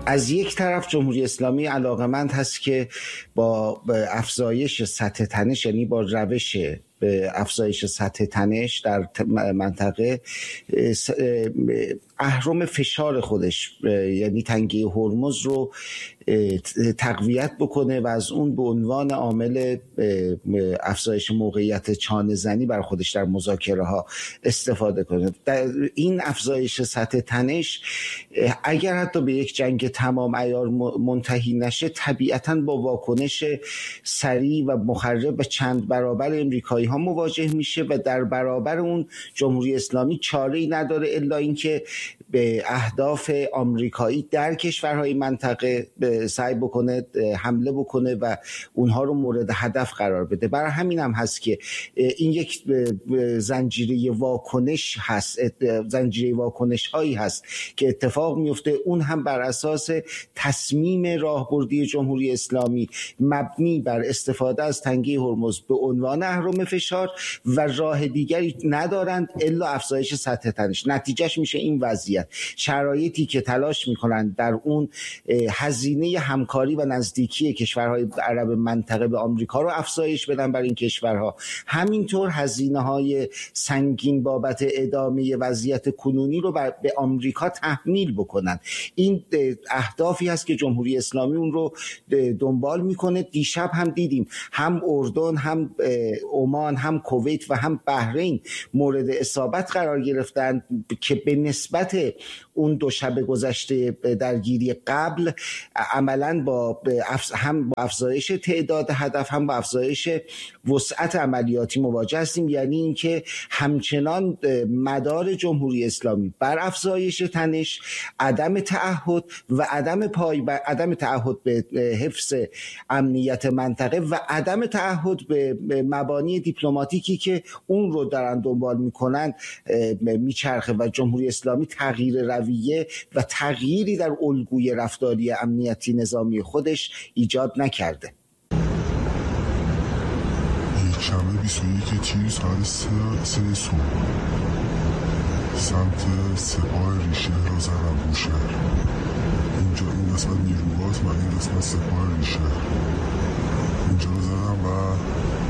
از یک طرف جمهوری اسلامی علاقمند هست که با افزایش سطح تنش، یعنی با روش افزایش سطح تنش در منطقه، اهرم فشار خودش یعنی تنگه هرمز رو تقویت بکنه و از اون به عنوان عامل افزایش موقعیت چانه زنی بر خودش در مذاکره ها استفاده کنه. در این افزایش سطح تنش اگر حتی به یک جنگ تمام عیار منتهی نشه، طبیعتاً با واکنش سریع و مخرب و چند برابر امریکایی ها مواجه میشه و در برابر اون جمهوری اسلامی چاره‌ای نداره الا اینکه به اهداف آمریکایی در کشورهای منطقه سعی بکنه حمله بکنه و اونها رو مورد هدف قرار بده. برای همین هم هست که این یک زنجیره واکنش هست، زنجیره واکنش هایی هست که اتفاق میفته، اون هم بر اساس تصمیم راهبردی جمهوری اسلامی مبنی بر استفاده از تنگه هرمز به عنوان اهرم فشار و راه دیگری ندارند الا افزایش سطح تنش. نتیجهش میشه این وضعیت. شرایطی که تلاش میکنند در اون هزینه همکاری و نزدیکی کشورهای عرب منطقه به آمریکا رو افزایش بدن بر این کشورها، همینطور هزینه‌های سنگین بابت ادامه وضعیت کنونی رو به آمریکا تحمیل بکنن. این اهدافی هست که جمهوری اسلامی اون رو دنبال میکنه. دیشب هم دیدیم هم اردن، هم عمان، هم کویت و هم بحرین مورد اصابت قرار گرفتن که به نسبت اون دو شب گذشته درگیری قبل عملاً هم با افزایش تعداد هدف هم با افزایش وسعت عملیاتی مواجه هستیم. یعنی اینکه همچنان مدار جمهوری اسلامی بر افزایش تنش، عدم تعهد و عدم تعهد به حفظ امنیت منطقه و عدم تعهد به مبانی دیپلماتیکی که اون رو دارن دنبال میکنن میچرخه و جمهوری اسلامی تغییر رویه و تغییری در الگوی رفتاری امنیتی نظامی خودش ایجاد نکرده. شنبه 21 تیر ساعت 3 صبح سمت سپاه ریشه را زدن بوشهر. اینجا این قسمت نیروگات و این قسمت سپاه ریشه. اینجا